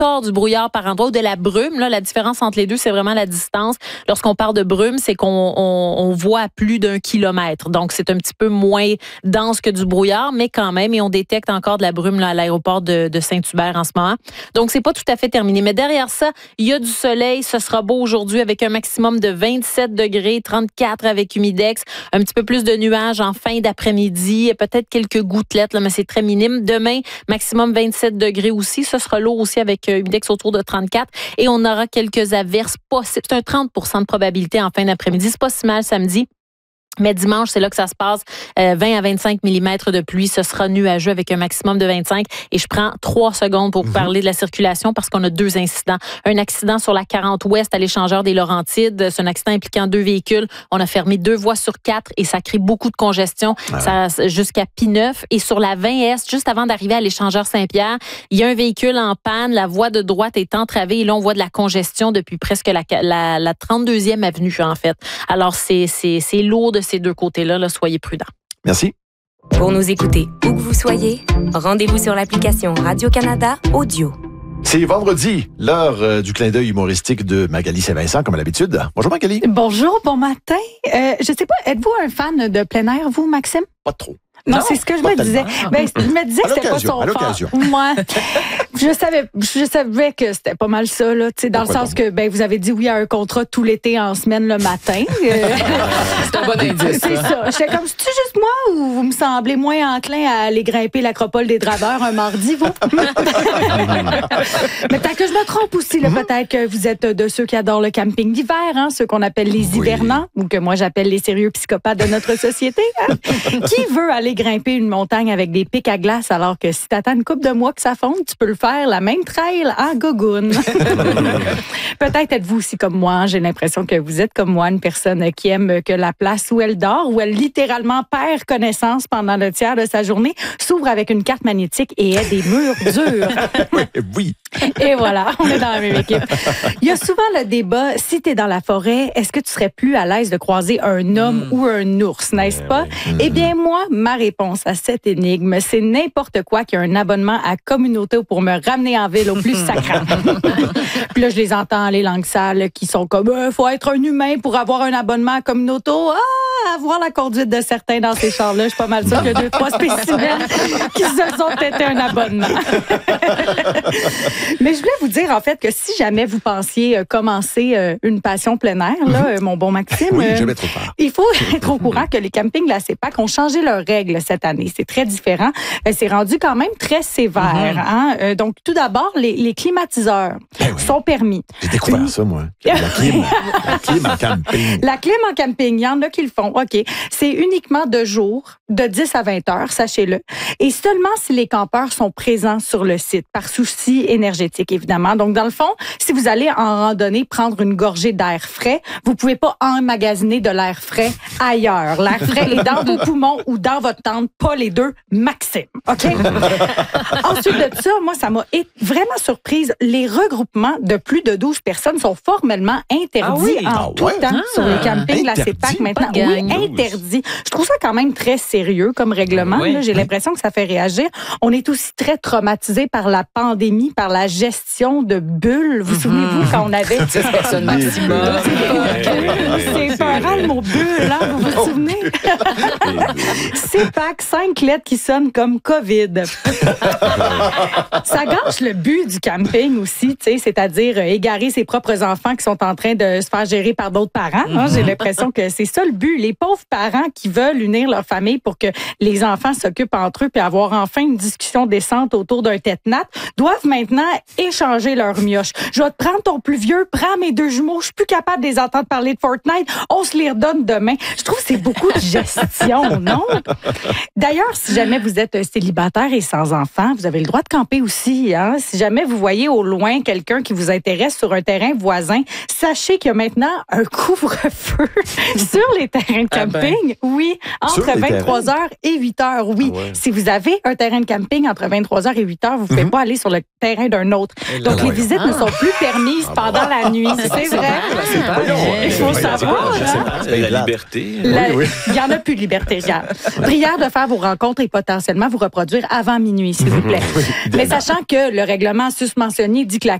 report du brouillard par endroit ou de la brume. Là, la différence entre les deux, c'est vraiment la distance. Lorsqu'on parle de brume, c'est qu'on voit à plus d'1 kilomètre. Donc, c'est un petit peu moins dense que du brouillard, mais quand même, et on détecte encore de la brume là, à l'aéroport de Saint-Hubert en ce moment. Donc, c'est pas tout à fait terminé. Mais derrière ça, il y a du soleil. Ce sera beau aujourd'hui avec un maximum de 27 degrés, 34 avec humidex, un petit peu plus de nuages en fin d'après-midi, peut-être quelques gouttelettes, là, mais c'est très minime. Demain, maximum 27 degrés aussi. Ce sera lourd aussi avec humidex autour de 34. Et on aura quelques averses possibles. C'est un 30% de probabilité en fin d'après-midi. C'est pas si mal samedi. Mais dimanche, c'est là que ça se passe. 20 à 25 mm de pluie. Ce sera nuageux avec un maximum de 25. Et je prends 3 secondes pour parler de la circulation parce qu'on a 2 incidents. Un accident sur la 40 Ouest à l'échangeur des Laurentides. C'est un accident impliquant 2 véhicules. On a fermé 2 voies sur 4 et ça crée beaucoup de congestion jusqu'à P9. Et sur la 20 Est, juste avant d'arriver à l'échangeur Saint-Pierre, il y a un véhicule en panne. La voie de droite est entravée et là, on voit de la congestion depuis presque la 32e avenue, en fait. Alors, c'est lourd de ces deux côtés-là, là, soyez prudents. Merci. Pour nous écouter où que vous soyez, rendez-vous sur l'application Radio-Canada Audio. C'est vendredi, l'heure du clin d'œil humoristique de Magali Saint-Vincent, comme à l'habitude. Bonjour Magali. Bonjour, bon matin. Je sais pas, êtes-vous un fan de plein air, vous, Maxime? Pas trop. Non, c'est ce que je me disais. Ben, je me disais que c'était pas son fort. Moi, je savais que c'était pas mal ça, là, tu sais, dans le sens que, ben, vous avez dit oui à un contrat tout l'été en semaine le matin. C'est un bon indice. C'est ça. J'étais comme, c'est-tu juste moi ou vous me semblez moins enclin à aller grimper l'acropole des Draveurs un mardi, vous? Mais peut-être que je me trompe aussi, là. Peut-être que vous êtes de ceux qui adorent le camping d'hiver, hein, ceux qu'on appelle les hivernants, ou que moi j'appelle les sérieux psychopathes de notre société. Hein? Qui veut aller grimper une montagne avec des pics à glace alors que si t'attends une couple de mois que ça fonde, tu peux le faire la même trail en gogoune. Peut-être êtes-vous aussi comme moi. J'ai l'impression que vous êtes comme moi, une personne qui aime que la place où elle dort, où elle littéralement perd connaissance pendant le tiers de sa journée, s'ouvre avec une carte magnétique et ait des murs durs. Oui. Et voilà, on est dans la même équipe. Il y a souvent le débat, si t'es dans la forêt, est-ce que tu serais plus à l'aise de croiser un homme ou un ours, n'est-ce pas? Eh bien, moi, ma réponse à cette énigme, c'est n'importe quoi qui a un abonnement à Communauté pour me ramener en ville au plus sacrant. Puis là, je les entends, les langues sales, qui sont comme, faut être un humain pour avoir un abonnement à Communauté. Avoir la conduite de certains dans ces chars-là, je suis pas mal sûre qu'il y a 2-3 spécimens qui se sont têtés un abonnement. Mais je voulais vous dire, en fait, que si jamais vous pensiez commencer une passion plein air, là, mon bon Maxime, jamais trop tard. Il faut être au courant que les campings de la CEPAC ont changé leurs règles cette année. C'est très différent. C'est rendu quand même très sévère. Hein? Donc, tout d'abord, les climatiseurs sont permis. J'ai découvert ça, moi. La clim en camping. La clim en camping, il y en a qui le font. OK. C'est uniquement de jour, de 10 à 20 heures, sachez-le. Et seulement si les campeurs sont présents sur le site, par souci énergétique, évidemment. Donc, dans le fond, si vous allez en randonnée prendre une gorgée d'air frais, vous pouvez pas emmagasiner de l'air frais ailleurs. L'air frais est dans vos poumons ou dans votre tente, pas les deux, Maxime. OK? Ensuite de ça, moi, ça m'a vraiment surprise. Les regroupements de plus de 12 personnes sont formellement interdits en tout temps sur les campings de la CEPAC maintenant. Oui, interdit. Je trouve ça quand même très sérieux comme règlement. Là, j'ai l'impression que ça fait réagir. On est aussi très traumatisés par la pandémie, par la gestion de bulles. Vous souvenez-vous quand on avait 10 personnes maximum. C'est peurant le mot bulle, hein? Vous vous souvenez? CEPAC, 5 lettres qui sonnent comme COVID. Ça gâche le but du camping aussi, tu sais, c'est-à-dire égarer ses propres enfants qui sont en train de se faire gérer par d'autres parents. Hein? J'ai l'impression que c'est ça le but. Les pauvres parents qui veulent unir leur famille pour que les enfants s'occupent entre eux puis avoir enfin une discussion décente autour d'un tête-nat doivent maintenant échanger leur mioche. Je vais te prendre ton plus vieux, prends mes 2 jumeaux, je suis plus capable de les entendre parler de Fortnite, on se les redonne demain. Je trouve que c'est beaucoup de gestion, non? D'ailleurs, si jamais vous êtes célibataire et sans enfant, vous avez le droit de camper aussi. Hein? Si jamais vous voyez au loin quelqu'un qui vous intéresse sur un terrain voisin, sachez qu'il y a maintenant un couvre-feu sur les terrains de camping. Oui, entre 23h et 8h. Oui, si vous avez un terrain de camping entre 23h et 8h, vous ne pouvez pas aller sur le terrain d'un autre. Donc, les visites ne sont plus permises pendant la nuit. C'est vrai. Il faut savoir. La liberté. Il n'y en a plus de liberté. Brièvement, prière de faire vos rencontres et potentiellement vous reproduire avant minuit, s'il vous plaît. Mais sachant que le règlement susmentionné dit que la